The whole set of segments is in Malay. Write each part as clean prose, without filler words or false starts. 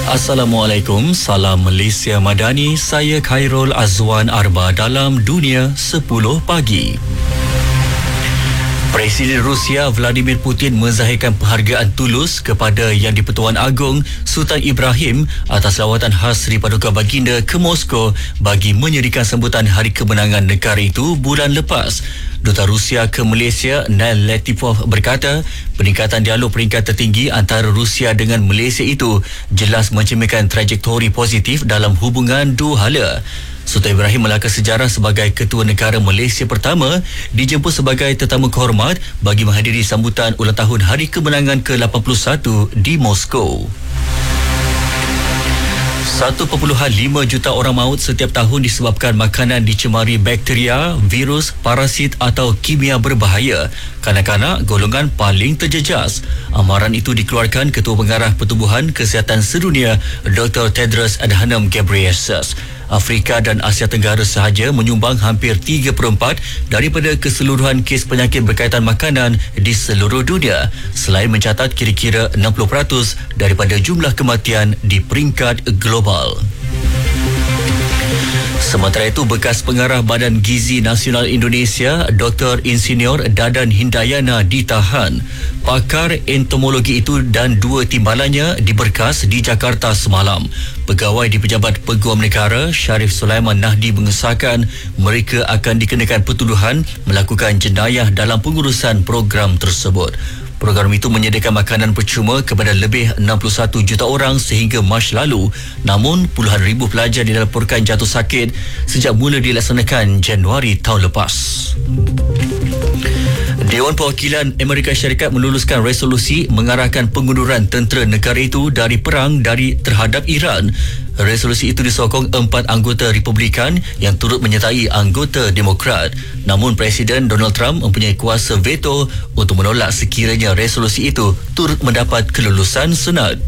Assalamualaikum, salam Malaysia Madani. Saya Khairul Azwan Arba dalam Dunia 10 Pagi. Presiden Rusia Vladimir Putin menzahirkan penghargaan tulus kepada Yang di-Pertuan Agong Sultan Ibrahim atas lawatan khas Sri Paduka Baginda ke Moskow bagi menyerikan sambutan Hari Kemenangan negara itu bulan lepas. Duta Rusia ke Malaysia Nail Latifov berkata, peningkatan dialog peringkat tertinggi antara Rusia dengan Malaysia itu jelas mencerminkan trajektori positif dalam hubungan dua hala. Sultan Ibrahim melangkah sejarah sebagai ketua negara Malaysia pertama dijemput sebagai tetamu kehormat bagi menghadiri sambutan ulang tahun Hari Kemenangan ke-81 di Moskow. 1.5 juta orang maut setiap tahun disebabkan makanan dicemari bakteria, virus, parasit atau kimia berbahaya. Kanak-kanak golongan paling terjejas. Amaran itu dikeluarkan Ketua Pengarah Pertubuhan Kesihatan Sedunia Dr. Tedros Adhanom Ghebreyesus. Afrika dan Asia Tenggara sahaja menyumbang hampir 3/4 daripada keseluruhan kes penyakit berkaitan makanan di seluruh dunia, selain mencatat kira-kira 60% daripada jumlah kematian di peringkat global. Sementara itu, bekas pengarah Badan Gizi Nasional Indonesia, Dr. Insinyur Dadan Hindayana ditahan. Pakar entomologi itu dan dua timbalannya diberkas di Jakarta semalam. Pegawai di Pejabat Peguam Negara, Sharif Sulaiman Nahdi mengesahkan mereka akan dikenakan pertuduhan melakukan jenayah dalam pengurusan program tersebut. Program itu menyediakan makanan percuma kepada lebih 61 juta orang sehingga Mac lalu. Namun, puluhan ribu pelajar dilaporkan jatuh sakit sejak mula dilaksanakan Januari tahun lepas. Dewan Perwakilan Amerika Syarikat meluluskan resolusi mengarahkan pengunduran tentera negara itu dari perang terhadap Iran. Resolusi itu disokong 4 anggota Republikan yang turut menyertai anggota Demokrat. Namun Presiden Donald Trump mempunyai kuasa veto untuk menolak sekiranya resolusi itu turut mendapat kelulusan Senat.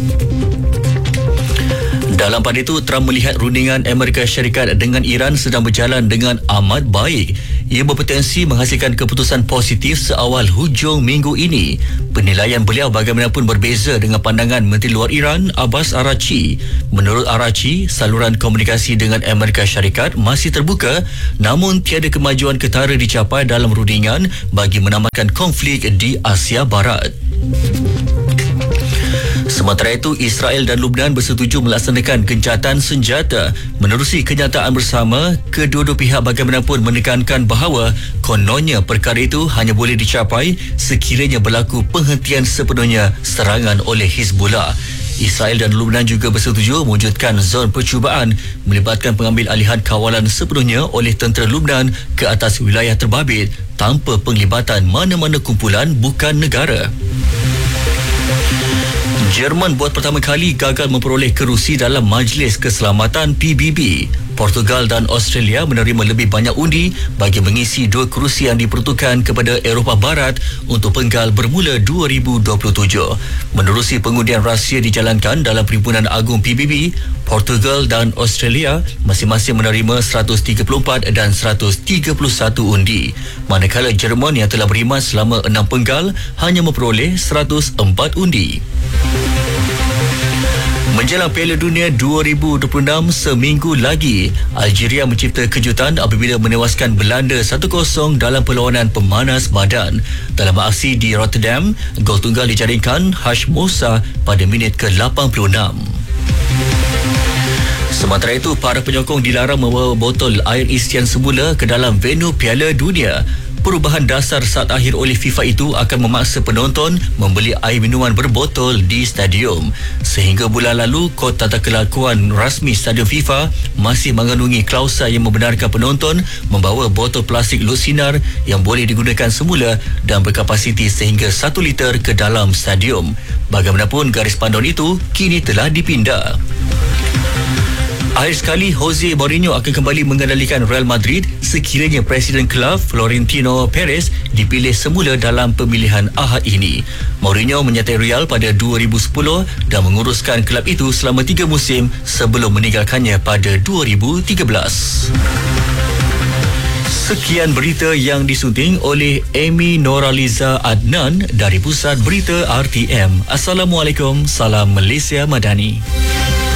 Dalam pada itu, Trump melihat rundingan Amerika Syarikat dengan Iran sedang berjalan dengan amat baik. Ia berpotensi menghasilkan keputusan positif seawal hujung minggu ini. Penilaian beliau bagaimanapun berbeza dengan pandangan Menteri Luar Iran Abbas Araghchi. Menurut Araghchi, saluran komunikasi dengan Amerika Syarikat masih terbuka, namun tiada kemajuan ketara dicapai dalam rundingan bagi menamatkan konflik di Asia Barat. Sementara itu, Israel dan Lubnan bersetuju melaksanakan gencatan senjata. Menerusi kenyataan bersama, kedua-dua pihak bagaimanapun menekankan bahawa kononnya perkara itu hanya boleh dicapai sekiranya berlaku penghentian sepenuhnya serangan oleh Hizbullah. Israel dan Lubnan juga bersetuju mewujudkan zon percubaan melibatkan pengambil alihan kawalan sepenuhnya oleh tentera Lubnan ke atas wilayah terbabit tanpa penglibatan mana-mana kumpulan bukan negara. Jerman buat pertama kali gagal memperoleh kerusi dalam Majlis Keselamatan PBB. Portugal dan Australia menerima lebih banyak undi bagi mengisi 2 kerusi yang diperuntukkan kepada Eropah Barat untuk penggal bermula 2027. Menerusi pengundian rahsia dijalankan dalam Perhimpunan Agung PBB, Portugal dan Australia masing-masing menerima 134 dan 131 undi. Manakala Jerman yang telah beriman selama 6 penggal hanya memperoleh 104 undi. Menjelang Piala Dunia 2026 seminggu lagi, Algeria mencipta kejutan apabila menewaskan Belanda 1-0 dalam perlawanan pemanas badan. Dalam aksi di Rotterdam, gol tunggal dijaringkan Hash Moussa pada minit ke-86. Sementara itu, para penyokong dilarang membawa botol air isian semula ke dalam venue Piala Dunia. Perubahan dasar saat akhir oleh FIFA itu akan memaksa penonton membeli air minuman berbotol di stadium. Sehingga bulan lalu, kod tata kelakuan rasmi stadium FIFA masih mengandungi klausa yang membenarkan penonton membawa botol plastik lut sinar yang boleh digunakan semula dan berkapasiti sehingga 1 liter ke dalam stadium. Bagaimanapun, garis panduan itu kini telah dipindah. Akhir sekali, Jose Mourinho akan kembali mengendalikan Real Madrid sekiranya Presiden kelab Florentino Perez dipilih semula dalam pemilihan Ahad ini. Mourinho menyertai Real pada 2010 dan menguruskan kelab itu selama 3 musim sebelum meninggalkannya pada 2013. Sekian berita yang disunting oleh Amy Noraliza Adnan dari Pusat Berita RTM. Assalamualaikum, salam Malaysia Madani.